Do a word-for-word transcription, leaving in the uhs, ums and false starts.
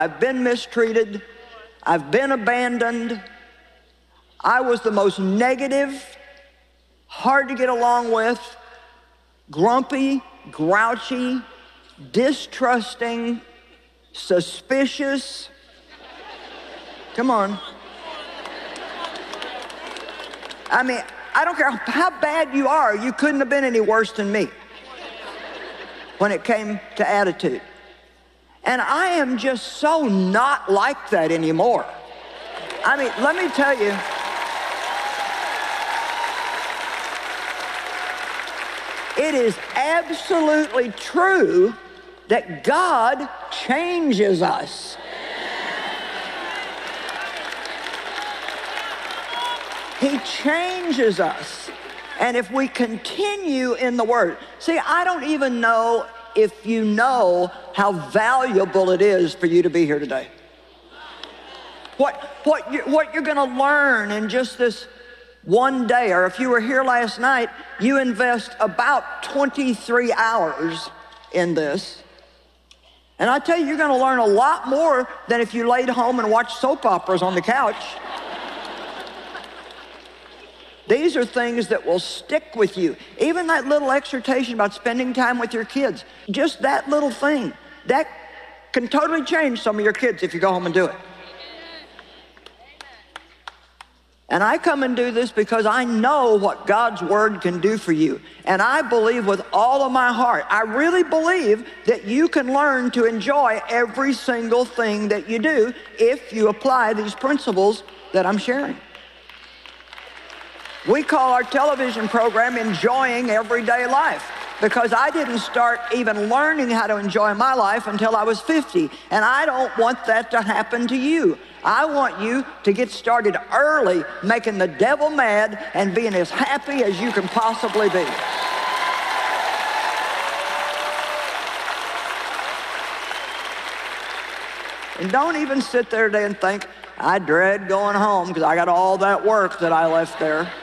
I've been mistreated. I've been abandoned. I was the most negative, hard to get along with, grumpy, grouchy, distrusting, suspicious. Come on. I mean, I don't care how bad you are, you couldn't have been any worse than me when it came to attitude. And I am just so not like that anymore. I mean, let me tell you, it is absolutely true that God changes us. He changes us. And if we continue in the Word, see, I don't even know if you know how valuable it is for you to be here today. What, what, you, what you're gonna learn in just this one day, or if you were here last night, you invest about twenty-three hours in this. And I tell you, you're gonna learn a lot more than if you laid home and watched soap operas on the couch. These are things that will stick with you. Even that little exhortation about spending time with your kids, just that little thing, that can totally change some of your kids if you go home and do it. And I come and do this because I know what God's Word can do for you. And I believe with all of my heart, I really believe that you can learn to enjoy every single thing that you do if you apply these principles that I'm sharing. We call our television program Enjoying Everyday Life, because I didn't start even learning how to enjoy my life until I was fifty, and I don't want that to happen to you. I want you to get started early, making the devil mad and being as happy as you can possibly be. And don't even sit there today and think, I dread going home because I got all that work that I left there.